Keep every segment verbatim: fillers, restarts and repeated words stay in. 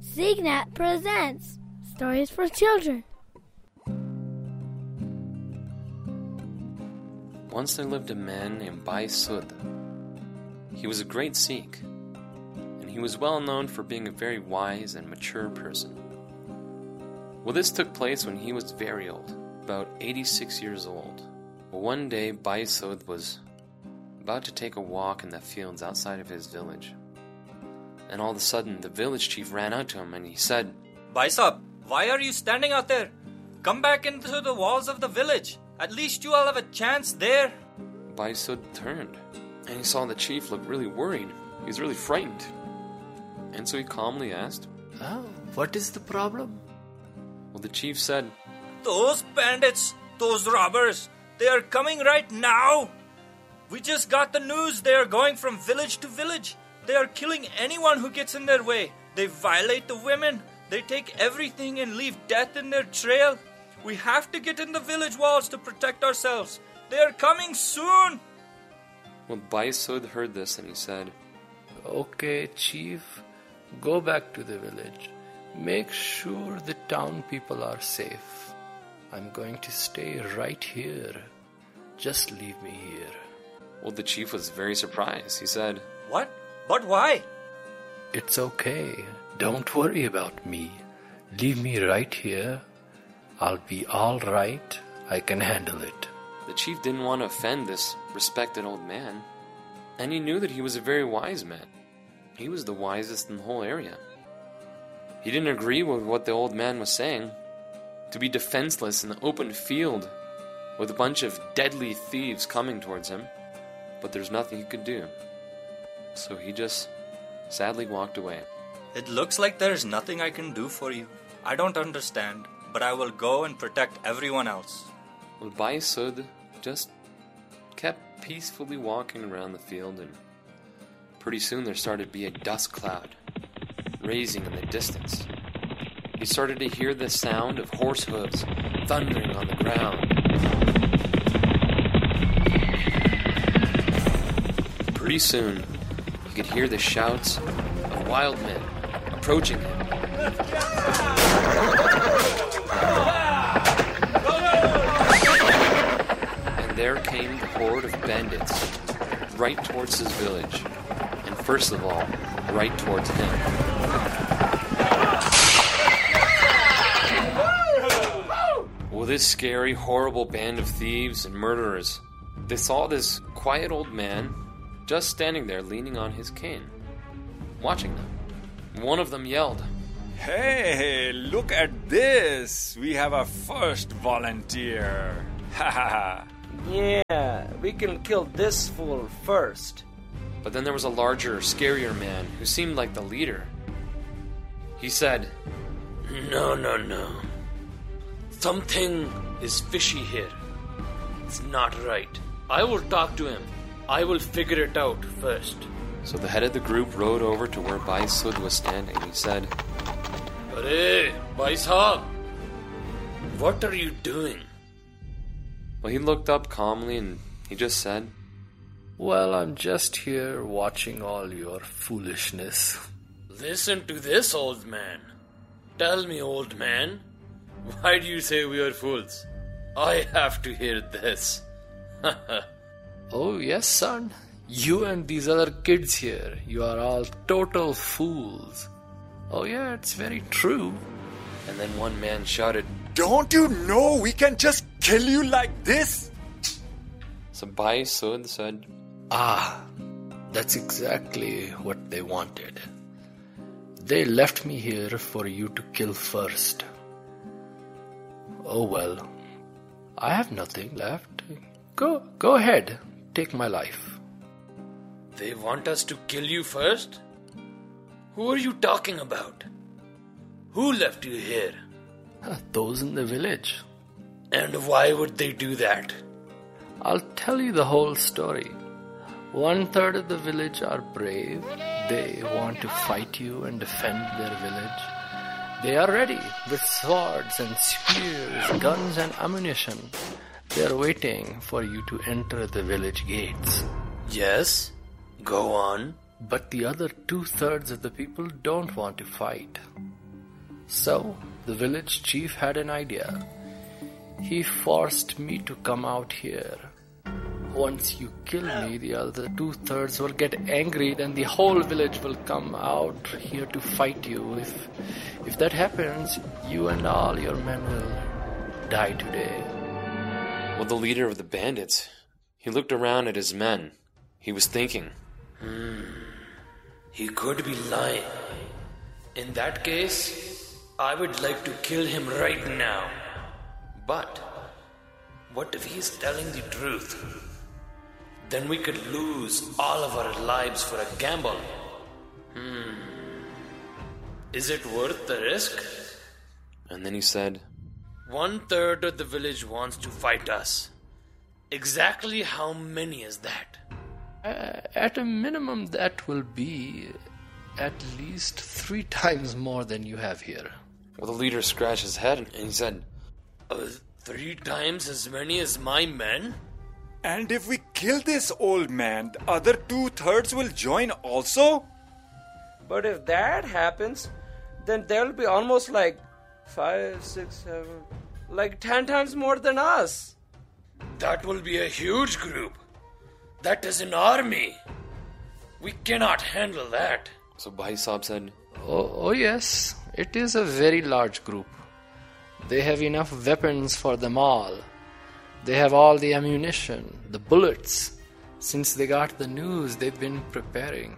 Signat presents Stories for Children. Once there lived a man named Bhai Sudh. He was a great Sikh, and he was well known for being a very wise and mature person. Well, this took place when he was very old, about eighty-six years old. Well, one day, Bhai Sudh was about to take a walk in the fields outside of his village. And all of a sudden, the village chief ran out to him and he said, Bhai Sahab, why are you standing out there? Come back into the walls of the village. At least you all have a chance there. Bhai Sudh turned, and he saw the chief look really worried. He was really frightened. And so he calmly asked, Oh, what is the problem? Well, the chief said, Those bandits, those robbers, they are coming right now. We just got the news they are going from village to village. They are killing anyone who gets in their way. They violate the women. They take everything and leave death in their trail. We have to get in the village walls to protect ourselves. They are coming soon. Well, Bhai Sudh heard this and he said, Okay, chief, go back to the village. Make sure the town people are safe. I'm going to stay right here. Just leave me here. Well, the chief was very surprised. He said, What? But why? It's okay. Don't worry about me. Leave me right here. I'll be all right. I can handle it. The chief didn't want to offend this respected old man, and he knew that he was a very wise man. He was the wisest in the whole area. He didn't agree with what the old man was saying. To be defenseless in the open field with a bunch of deadly thieves coming towards him, but there's nothing he could do. So he just sadly walked away. It looks like there's nothing I can do for you. I don't understand, but I will go and protect everyone else. Well, Bhai Sudh just kept peacefully walking around the field, and pretty soon there started to be a dust cloud raising in the distance. He started to hear the sound of horse hooves thundering on the ground. Pretty soon, he could hear the shouts of wild men approaching him. And there came the horde of bandits right towards his village, and first of all, right towards him. Well, this scary, horrible band of thieves and murderers, they saw this quiet old man just standing there leaning on his cane, watching them. One of them yelled, Hey, look at this! We have our first volunteer! Ha ha ha! Yeah, we can kill this fool first. But then there was a larger, scarier man who seemed like the leader. He said, No, no, no. Something is fishy here. It's not right. I will talk to him. I will figure it out first. So the head of the group rode over to where Bhai Sudh was standing. He said, Arey, Bhai Sahab, what are you doing? Well, he looked up calmly and he just said, Well, I'm just here watching all your foolishness. Listen to this, old man. Tell me, old man, why do you say we are fools? I have to hear this. Oh, yes, son. You and these other kids here, you are all total fools. Oh, yeah, it's very true. And then one man shouted, Don't you know we can just kill you like this? So Bhai Sudh said, Ah, that's exactly what they wanted. They left me here for you to kill first. Oh well, I have nothing left. Go, go ahead, take my life. They want us to kill you first? Who are you talking about? Who left you here? Those in the village. And why would they do that? I'll tell you the whole story. One third of the village are brave. They want to fight you and defend their village. They are ready with swords and spears, guns and ammunition. They are waiting for you to enter the village gates. Yes, go on. But the other two-thirds of the people don't want to fight. So, the village chief had an idea. He forced me to come out here. Once you kill me, the other two-thirds will get angry, then the whole village will come out here to fight you. If, if that happens, you and all your men will die today. Well, the leader of the bandits, he looked around at his men. He was thinking, Hmm, he could be lying. In that case, I would like to kill him right now. But what if he's telling the truth? Then we could lose all of our lives for a gamble. Hmm. Is it worth the risk? and then he said, One third of the village wants to fight us. Exactly how many is that? Uh, at a minimum, that will be at least three times more than you have here. Well, the leader scratched his head and he said, Uh, three times as many as my men? And if we kill this old man, the other two-thirds will join also? But if that happens, then there'll be almost like five, six, seven, like ten times more than us. That will be a huge group. That is an army. We cannot handle that. So Bhai Sahib said, Oh, oh yes, it is a very large group. They have enough weapons for them all. They have all the ammunition, the bullets. Since they got the news, they've been preparing.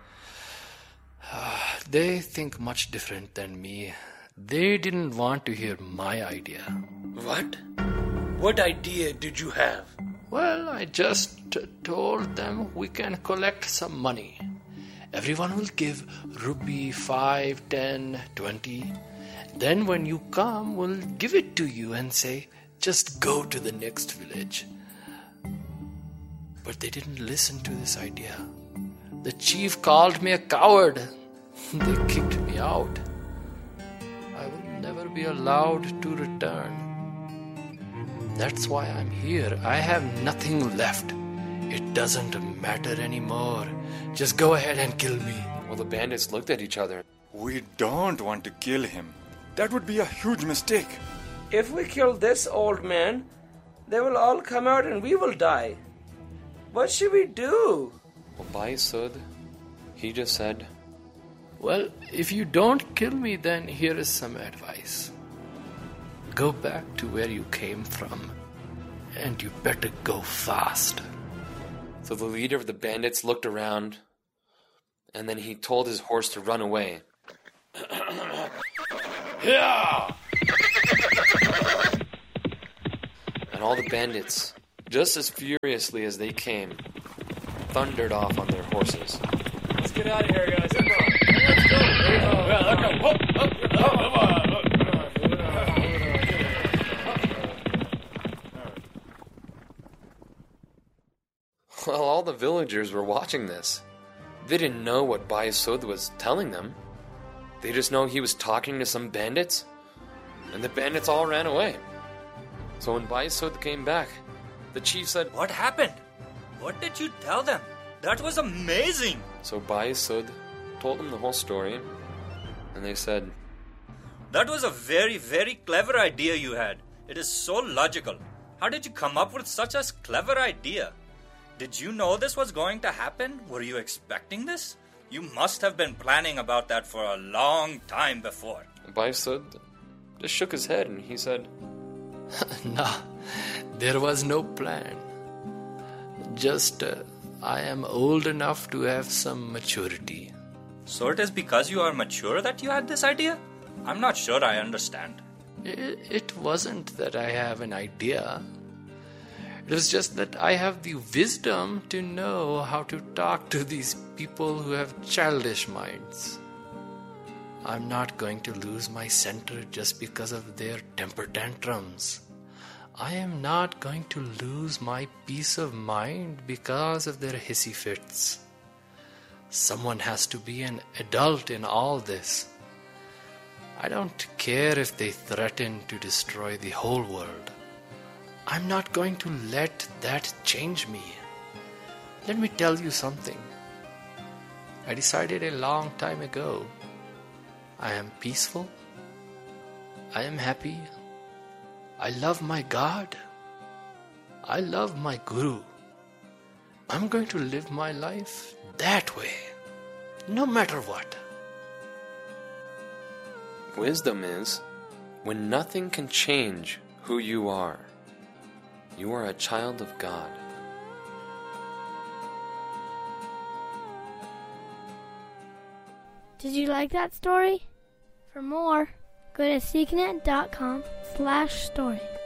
They think much different than me. They didn't want to hear my idea. What? What idea did you have? Well, I just t- told them we can collect some money. Everyone will give rupee five, ten, twenty. Then when you come, we'll give it to you and say, just go to the next village. But they didn't listen to this idea. The chief called me a coward. They kicked me out. I will never be allowed to return. That's why I'm here. I have nothing left. It doesn't matter anymore. Just go ahead and kill me. Well, the bandits looked at each other. We don't want to kill him. That would be a huge mistake. If we kill this old man, they will all come out and we will die. What should we do? Well, Bhai Sud, he just said, Well, if you don't kill me, then here is some advice. Go back to where you came from, and you better go fast. So the leader of the bandits looked around, and then he told his horse to run away. Yeah! And all the bandits, just as furiously as they came, thundered off on their horses. Let's get out of here, guys. Come on. Let's go. Yeah, let's go. Whoop, up, up, come on. Well, all the villagers were watching this. They didn't know what Bhai Sud was telling them. They just know he was talking to some bandits, and the bandits all ran away. So when Bhai Sud came back, the chief said, What happened? What did you tell them? That was amazing. So Bhai Sud told them the whole story, and they said, That was a very, very clever idea you had. It is so logical. How did you come up with such a clever idea? Did you know this was going to happen? Were you expecting this? You must have been planning about that for a long time before. Bhai Sud just shook his head and he said, No, there was no plan. Just, uh, I am old enough to have some maturity. So it is because you are mature that you had this idea? I'm not sure I understand. It, it wasn't that I have an idea. It was just that I have the wisdom to know how to talk to these people who have childish minds. I'm not going to lose my center just because of their temper tantrums. I am not going to lose my peace of mind because of their hissy fits. Someone has to be an adult in all this. I don't care if they threaten to destroy the whole world. I'm not going to let that change me. Let me tell you something. I decided a long time ago. I am peaceful I am happy. I love my God. I love my Guru. I'm going to live my life that way, no matter what. Wisdom is when nothing can change who you are. You are a child of God. Did you like that story? For more, go to seeknet dot com slash stories.